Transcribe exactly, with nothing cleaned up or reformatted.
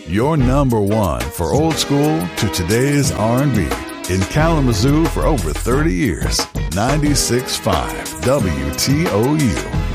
your number one for old school to today's R and B. In Kalamazoo for over thirty years. ninety-six point five W T O U.